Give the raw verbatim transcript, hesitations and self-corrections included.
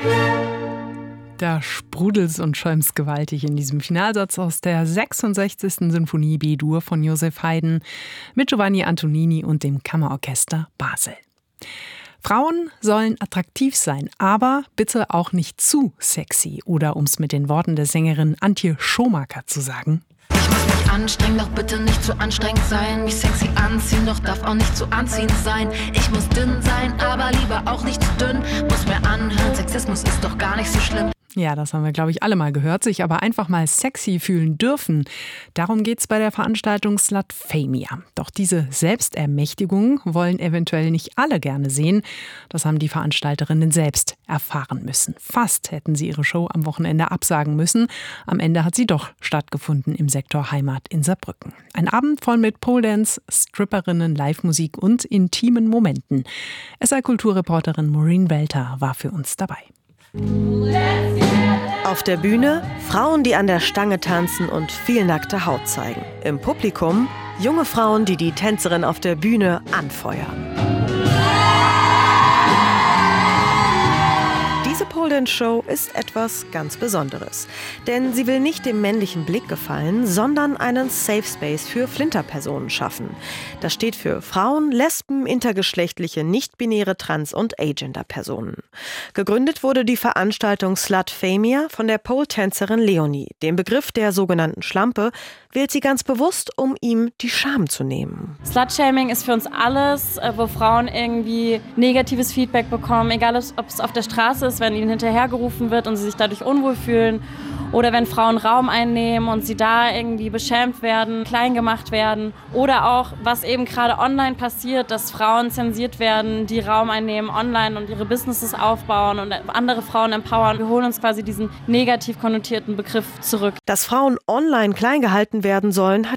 Da sprudelt's und schäumt's gewaltig in diesem Finalsatz aus der sechsundsechzigsten Sinfonie B-Dur von Joseph Haydn mit Giovanni Antonini und dem Kammerorchester Basel. Frauen sollen attraktiv sein, aber bitte auch nicht zu sexy. Oder um es mit den Worten der Sängerin Antje Schomaker zu sagen: Ich muss mich anstrengen, doch bitte nicht zu anstrengend sein. Mich sexy anziehen, doch darf auch nicht zu anziehend sein. Ich muss dünn sein, aber lieber auch nicht zu dünn. Muss mir anhören, Sexismus ist doch gar nicht so schlimm. Ja, das haben wir, glaube ich, alle mal gehört, sich aber einfach mal sexy fühlen dürfen. Darum geht's bei der Veranstaltung Slutfamia. Doch diese Selbstermächtigung wollen eventuell nicht alle gerne sehen. Das haben die Veranstalterinnen selbst erfahren müssen. Fast hätten sie ihre Show am Wochenende absagen müssen. Am Ende hat sie doch stattgefunden im Sektor Heimat in Saarbrücken. Ein Abend voll mit Pole-Dance, Stripperinnen, Live-Musik und intimen Momenten. S R-Kulturreporterin Maureen Welter war für uns dabei. Auf der Bühne Frauen, die an der Stange tanzen und viel nackte Haut zeigen. Im Publikum junge Frauen, die die Tänzerin auf der Bühne anfeuern. Diese Pole-Dance-Show ist etwas ganz Besonderes. Denn sie will nicht dem männlichen Blick gefallen, sondern einen Safe Space für Flinterpersonen schaffen. Das steht für Frauen, Lesben, intergeschlechtliche, nicht-binäre Trans- und Agender-Personen. Gegründet wurde die Veranstaltung Slutfamia von der Pole-Tänzerin Leonie. Den Begriff der sogenannten Schlampe wählt sie ganz bewusst, um ihm die Scham zu nehmen. Slutshaming ist für uns alles, wo Frauen irgendwie negatives Feedback bekommen, egal ob es auf der Straße ist, wenn ihnen hinterhergerufen wird und sie sich dadurch unwohl fühlen, oder wenn Frauen Raum einnehmen und sie da irgendwie beschämt werden, klein gemacht werden, oder auch, was eben gerade online passiert, dass Frauen zensiert werden, die Raum einnehmen online und ihre Businesses aufbauen und andere Frauen empowern. Wir holen uns quasi diesen negativ konnotierten Begriff zurück. Dass Frauen online klein gehalten werden sollen, hat